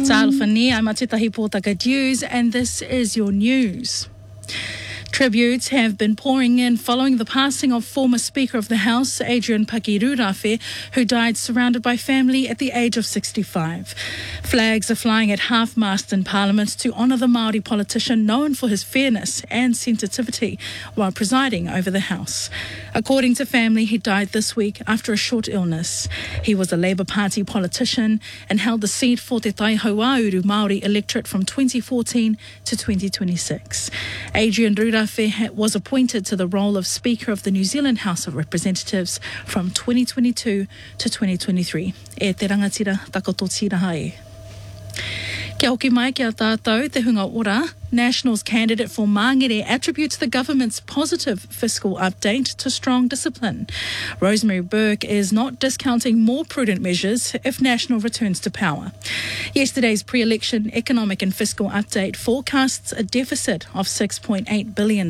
Ta'alwhani, I'm Atitahi Pōtaka Dews, and this is your news. Tributes have been pouring in following the passing of former Speaker of the House, Adrian Pakirurafe, who died surrounded by family at the age of 65. Flags are flying at half-mast in Parliament to honour the Māori politician known for his fairness and sensitivity while presiding over the House. According to family, he died this week after a short illness. He was a Labour Party politician and held the seat for Te Taihawauru Māori electorate from 2014 to 2026. Adrian Rurafe was appointed to the role of Speaker of the New Zealand House of Representatives from 2022 to 2023. E te rangatira takoto tira hai. Kia hoki mai kia tātou te hunga ora. Nationals candidate for Māngere attributes the government's positive fiscal update to strong discipline. Rosemary Burke is not discounting more prudent measures if National returns to power. Yesterday's pre-election economic and fiscal update forecasts a deficit of $6.8 billion in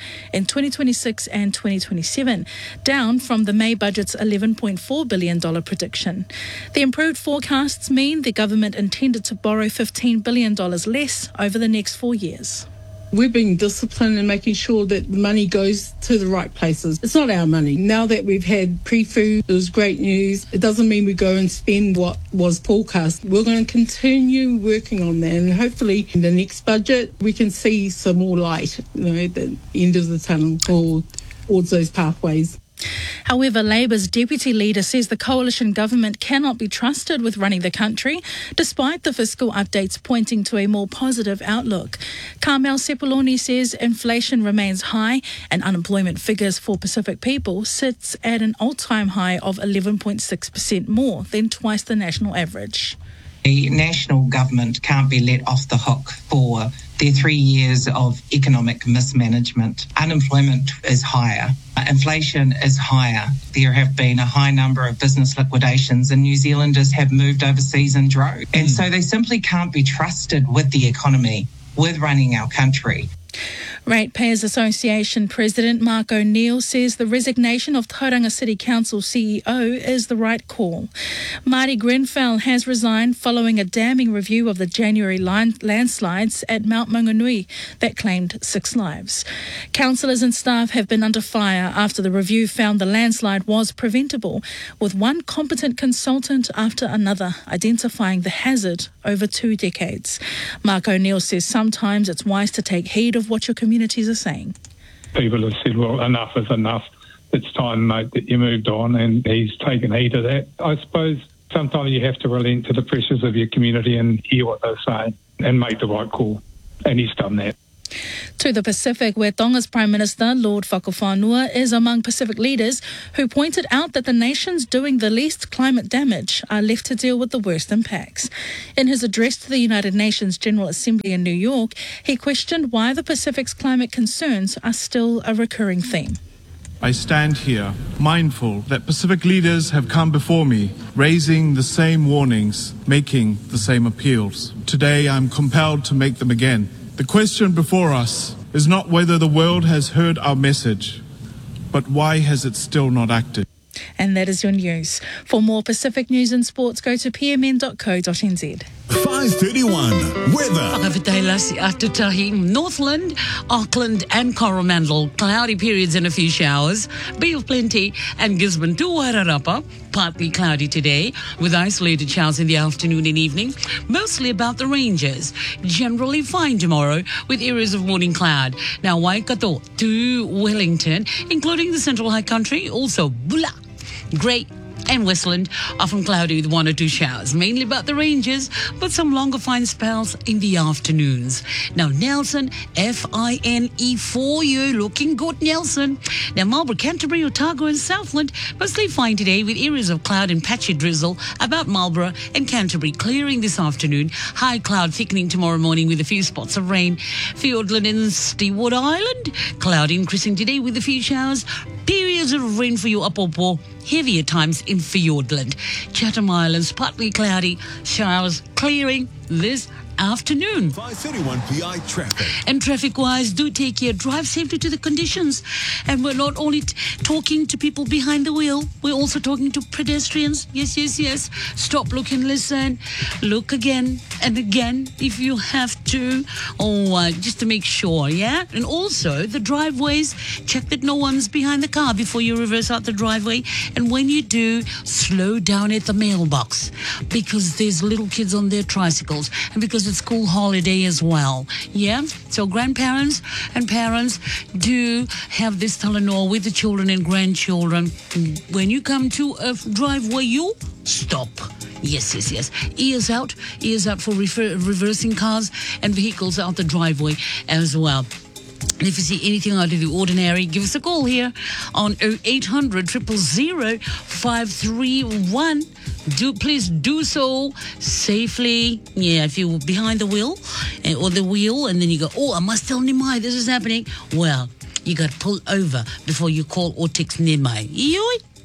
2026 and 2027, down from the May budget's $11.4 billion prediction. The improved forecasts mean the government intended to borrow $15 billion less over the next 4 years. We're being disciplined and making sure that the money goes to the right places. It's not our money. Now that we've had pre-food, it was great news. It doesn't mean we go and spend what was forecast. We're going to continue working on that, and hopefully in the next budget we can see some more light, at the end of the tunnel towards those pathways. However, Labour's deputy leader says the coalition government cannot be trusted with running the country, despite the fiscal updates pointing to a more positive outlook. Carmel Sepuloni says inflation remains high and unemployment figures for Pacific people sits at an all-time high of 11.6%, more than twice the national average. The national government can't be let off the hook for their 3 years of economic mismanagement. Unemployment is higher. Inflation is higher. There have been a high number of business liquidations, and New Zealanders have moved overseas in droves. And so they simply can't be trusted with the economy, with running our country. Ratepayers Association President Mark O'Neill says the resignation of Tauranga City Council CEO is the right call. Marty Grenfell has resigned following a damning review of the January landslides at Mount Maunganui that claimed 6 lives. Councillors and staff have been under fire after the review found the landslide was preventable, with one competent consultant after another identifying the hazard over 2 decades. Mark O'Neill says sometimes it's wise to take heed of what your communities are saying. People have said, well, enough is enough. It's time, mate, that you moved on, and he's taken heed of that. I suppose sometimes you have to relent to the pressures of your community and hear what they're saying and make the right call, and he's done that. To the Pacific, where Tonga's Prime Minister, Lord Whakawhanua, is among Pacific leaders who pointed out that the nations doing the least climate damage are left to deal with the worst impacts. In his address to the United Nations General Assembly in New York, he questioned why the Pacific's climate concerns are still a recurring theme. I stand here mindful that Pacific leaders have come before me, raising the same warnings, making the same appeals. Today I'm compelled to make them again. The question before us is not whether the world has heard our message, but why has it still not acted? And that is your news. For more Pacific news and sports, go to pmn.co.nz. 5:31 weather. Whakawhitailasi Atutahi, Northland, Auckland and Coromandel. Cloudy periods and a few showers. Bay of Plenty and Gisborne to Wairarapa. Partly cloudy today with isolated showers in the afternoon and evening. Mostly about the ranges. Generally fine tomorrow with areas of morning cloud. Now Waikato to Wellington, including the Central High Country, also blah, grey and Westland, often cloudy with 1 or 2 showers, mainly about the ranges, but some longer fine spells in the afternoons. Now Nelson, Fine for you, looking good Nelson. Now Marlborough, Canterbury, Otago and Southland, mostly fine today with areas of cloud and patchy drizzle about Marlborough and Canterbury, clearing this afternoon. High cloud thickening tomorrow morning with a few spots of rain. Fiordland and Stewart Island, cloud increasing today with a few showers. Periods of rain for you Apopo, heavier times in Fiordland. Chatham Islands, partly cloudy, showers clearing this afternoon. 531 PI traffic. And traffic-wise, do take care. Drive safely to the conditions. And we're not only talking to people behind the wheel, we're also talking to pedestrians. Yes, yes, yes. Stop, look and listen. Look again and again if you have to. Just to make sure, yeah? And also, the driveways, check that no one's behind the car before you reverse out the driveway. And when you do, slow down at the mailbox because there's little kids on their tricycles and because it's school holiday as well. Yeah? So grandparents and parents do have this Talanoa with the children and grandchildren. When you come to a driveway, you stop. Yes, yes, yes. Ears out for reversing cars and vehicles out the driveway as well. And if you see anything out of the ordinary, give us a call here on 0800 000 531. Please do so safely. Yeah, if you're behind the wheel or the wheel and then you go, I must tell Nimai this is happening. Well, you got to pull over before you call or text Nimai. Yoi.